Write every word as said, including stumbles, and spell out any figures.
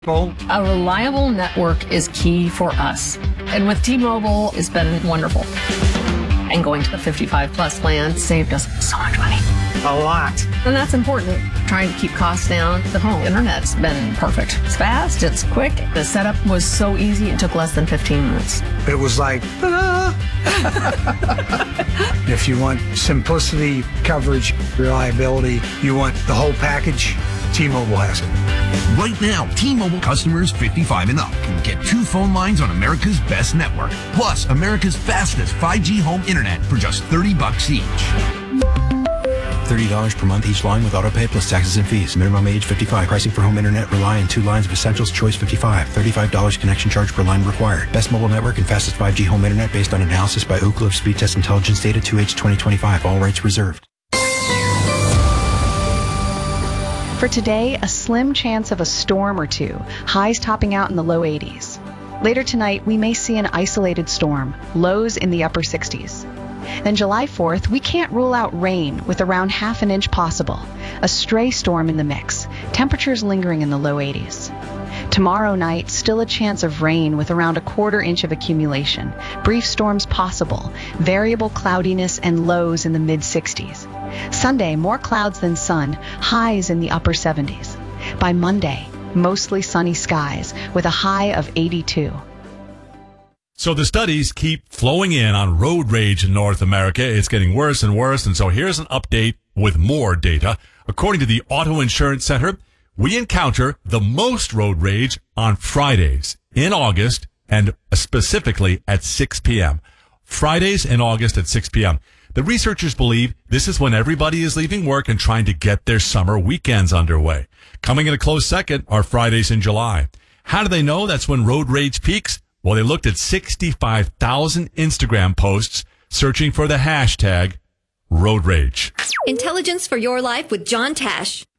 A reliable network is key for us. And with T-Mobile, it's been wonderful. And going to the fifty-five plus plan saved us so much money. A lot. And that's important. Trying to keep costs down. The home internet's been perfect. It's fast, it's quick. The setup was so easy, it took less than fifteen minutes. It was like, ah. If you want simplicity, coverage, reliability, you want the whole package, T-Mobile has it. Right now, T-Mobile customers fifty-five and up can get two phone lines on America's best network, plus America's fastest five G home internet for just thirty bucks each. thirty dollars per month each line with autopay plus taxes and fees. Minimum age fifty-five. Pricing for home internet rely on two lines of Essentials Choice fifty-five. thirty-five dollars connection charge per line required. Best mobile network and fastest five G home internet based on analysis by Ookla of Speed Test Intelligence Data two H twenty twenty-five. All rights reserved. For today, a slim chance of a storm or two, highs topping out in the low eighties. Later tonight, we may see an isolated storm, lows in the upper sixties. Then July fourth, we can't rule out rain with around half an inch possible. A stray storm in the mix, temperatures lingering in the low eighties. Tomorrow night, still a chance of rain with around a quarter inch of accumulation. Brief storms possible, variable cloudiness and lows in the mid sixties. Sunday, more clouds than sun, highs in the upper seventies. By Monday, mostly sunny skies with a high of eighty-two. So the studies keep flowing in on road rage in North America. It's getting worse and worse. And so here's an update with more data. According to the Auto Insurance Center, we encounter the most road rage on Fridays in August and specifically at six p.m. Fridays in August at six p.m. The researchers believe this is when everybody is leaving work and trying to get their summer weekends underway. Coming in a close second are Fridays in July. How do they know that's when road rage peaks? Well, they looked at sixty-five thousand Instagram posts searching for the hashtag road rage. Intelligence for your life with John Tash.